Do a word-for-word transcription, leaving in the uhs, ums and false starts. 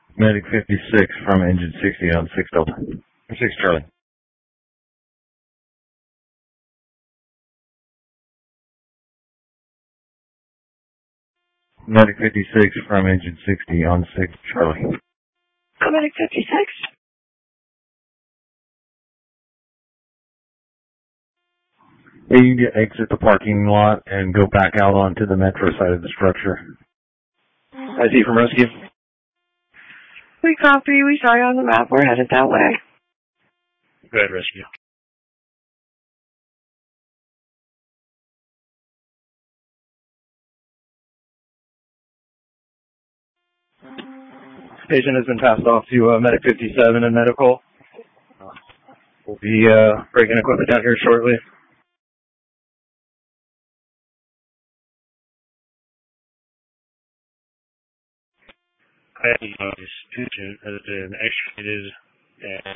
Medic fifty-six from engine sixty on six Delta. six Charlie. Medic fifty-six from engine sixty on six Charlie. Medic fifty-six. Yeah, you can exit the parking lot and go back out onto the metro side of the structure. I see from rescue. We copy. We saw you on the map. We're headed that way. Go ahead, rescue. Patient has been passed off to uh, Medic fifty-seven and medical. Uh, we'll be uh, breaking equipment down here shortly. I this patient has been extricated